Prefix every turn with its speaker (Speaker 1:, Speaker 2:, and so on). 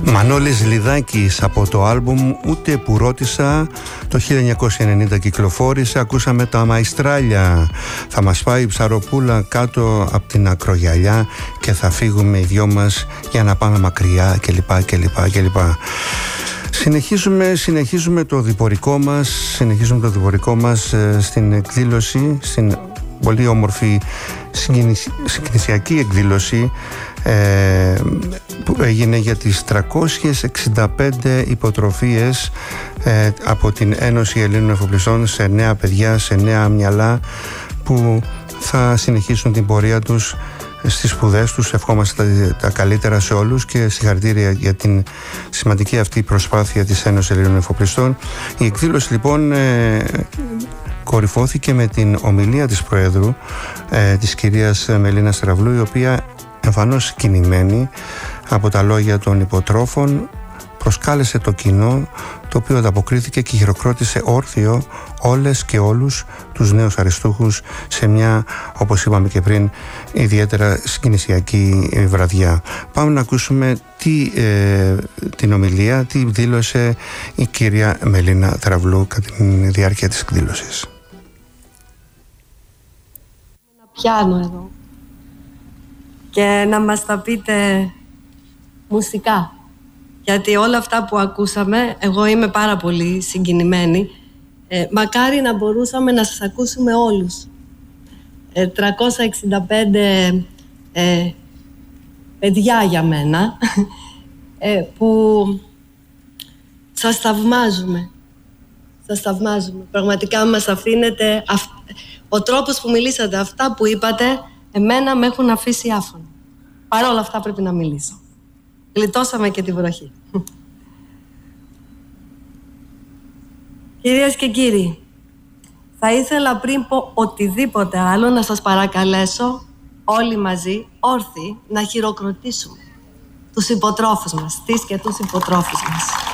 Speaker 1: Μανώλης Λιδάκης από το άλμπουμ «Ούτε που ρώτησα», το 1990 κυκλοφόρησε. Ακούσαμε τα Μαϊστράλια. Θα μας πάει η ψαροπούλα κάτω από την ακρογιαλιά και θα φύγουμε οι δυο μας για να πάμε μακριά κλπ. Συνεχίζουμε το διπορικό μας, στην εκδήλωση, στην πολύ όμορφη συγκινησιακή εκδήλωση που έγινε για τις 365 υποτροφίες από την Ένωση Ελλήνων Εφοπλιστών σε νέα παιδιά, σε νέα μυαλά που θα συνεχίσουν την πορεία τους στις σπουδές τους. Ευχόμαστε τα καλύτερα σε όλους και συγχαρητήρια για την σημαντική αυτή προσπάθεια της Ένωσης Ελλήνων Εφοπλιστών. Η εκδήλωση λοιπόν κορυφώθηκε με την ομιλία της Προέδρου, της κυρίας Μελίνας Τραβλού, η οποία εμφανώς κινημένη από τα λόγια των υποτρόφων προσκάλεσε το κοινό, το οποίο ανταποκρίθηκε και χειροκρότησε όρθιο όλες και όλους τους νέους αριστούχους σε μια, όπως είπαμε και πριν, ιδιαίτερα συγκινησιακή βραδιά. Πάμε να ακούσουμε την ομιλία, τι δήλωσε η κυρία Μελίνα Τραβλού κατά τη διάρκεια της εκδήλωσης.
Speaker 2: Να πιάνω εδώ και να μας τα πείτε μουσικά, γιατί όλα αυτά που ακούσαμε, εγώ είμαι πάρα πολύ συγκινημένη. Μακάρι να μπορούσαμε να σας ακούσουμε όλους. 365 παιδιά για μένα που σας θαυμάζουμε. Σας θαυμάζουμε. Πραγματικά μας αφήνετε. Ο τρόπος που μιλήσατε, αυτά που είπατε, εμένα με έχουν αφήσει άφωνο. Παρ' όλα αυτά πρέπει να μιλήσω. Γλιτώσαμε και τη βροχή. Κυρίες και κύριοι, θα ήθελα πριν πω οτιδήποτε άλλο να σας παρακαλέσω όλοι μαζί, όρθιοι, να χειροκροτήσουμε τους υποτρόφους μας, τις και τους υποτρόφους μας.